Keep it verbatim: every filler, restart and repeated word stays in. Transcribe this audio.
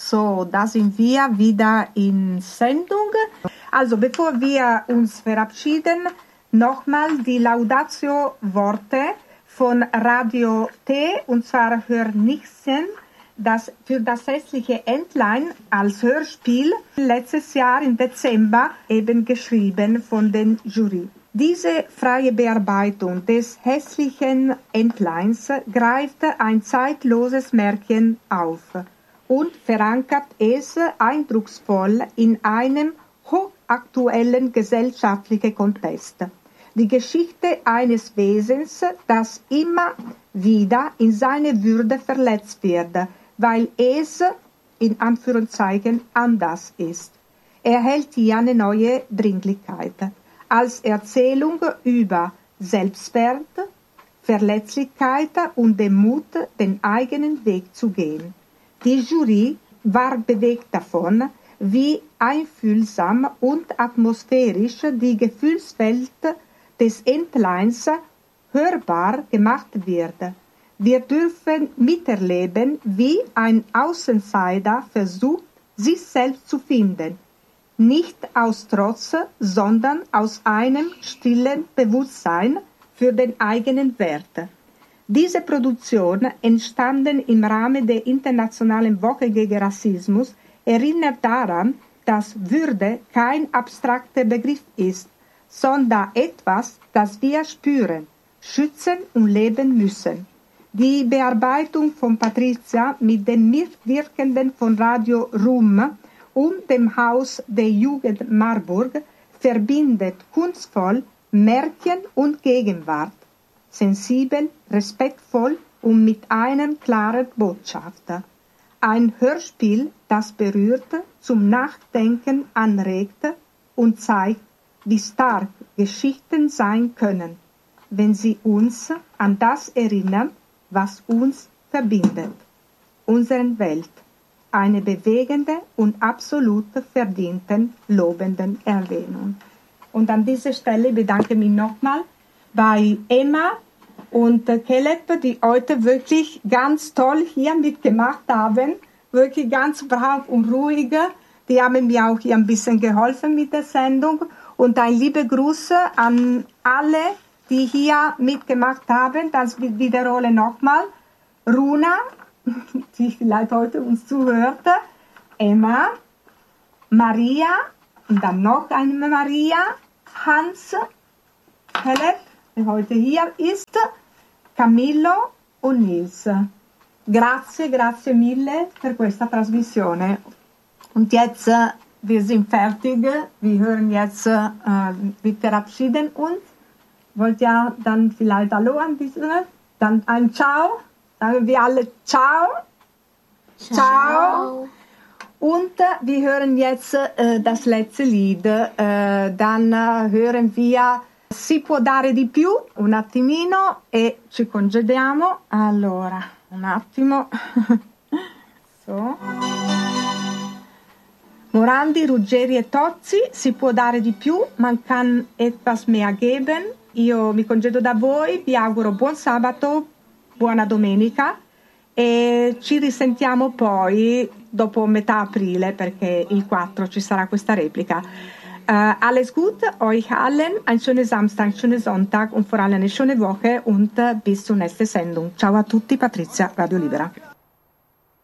So, da sind wir wieder in Sendung. Also, bevor wir uns verabschieden, nochmal die Laudatio-Worte von Radio T, und zwar Hörnichsen, das für das hässliche Entlein als Hörspiel letztes Jahr im Dezember eben geschrieben von den Jury. Diese freie Bearbeitung des hässlichen Entleins greift ein zeitloses Märchen auf und verankert es eindrucksvoll in einem hochaktuellen gesellschaftlichen Kontext. Die Geschichte eines Wesens, das immer wieder in seine Würde verletzt wird, weil es in Anführungszeichen anders ist, erhält hier eine neue Dringlichkeit. Als Erzählung über Selbstwert, Verletzlichkeit und den Mut, den eigenen Weg zu gehen. Die Jury war bewegt davon, wie einfühlsam und atmosphärisch die Gefühlswelt des Entleins hörbar gemacht wird. Wir dürfen miterleben, wie ein Außenseiter versucht, sich selbst zu finden. Nicht aus Trotz, sondern aus einem stillen Bewusstsein für den eigenen Wert. Diese Produktion, entstanden im Rahmen der Internationalen Woche gegen Rassismus, erinnert daran, dass Würde kein abstrakter Begriff ist, sondern etwas, das wir spüren, schützen und leben müssen. Die Bearbeitung von Patricia mit den Mitwirkenden von Radio Rum und dem Haus der Jugend Marburg verbindet kunstvoll Märchen und Gegenwart, sensibel, respektvoll und mit einer klaren Botschaft. Ein Hörspiel, das berührt, zum Nachdenken anregt und zeigt, wie stark Geschichten sein können, wenn sie uns an das erinnern, was uns verbindet, unsere Welt. Eine bewegende und absolut verdienten, lobenden Erwähnung. Und an dieser Stelle bedanke ich mich nochmal bei Emma und Caleb, die heute wirklich ganz toll hier mitgemacht haben. Wirklich ganz brav und ruhig. Die haben mir auch hier ein bisschen geholfen mit der Sendung. Und ein liebe Grüße an alle, die hier mitgemacht haben. Das wiederhole nochmal. Runa, die vielleicht heute uns zuhört, Emma, Maria, und dann noch eine Maria, Hans, Caleb, der heute hier ist, Camillo und Nils. Grazie, grazie mille per questa trasmissione. Und jetzt, wir sind fertig, wir hören jetzt, äh, wir verabschieden uns. Wollt ihr dann vielleicht Hallo an diese, dann ein Ciao? Sagen wir alle Ciao. Ciao. Ciao. Und äh, wir hören jetzt äh, das letzte Lied. Äh, dann äh, hören wir Si può dare di più, un attimino, e ci congediamo. Allora, un attimo. So. Morandi, Ruggeri e Tozzi, si può dare di più, man kann etwas mehr geben. Io mi congedo da voi, vi auguro buon sabato, buona domenica e ci risentiamo poi dopo metà aprile perché il quattro ci sarà questa replica. Uh, alles gut, euch allen, ein schönes Samstag, ein schönes Sonntag und vor allem eine schöne Woche und uh, bis zur nächsten Sendung. Ciao a tutti, Patrizia, Radio Libera.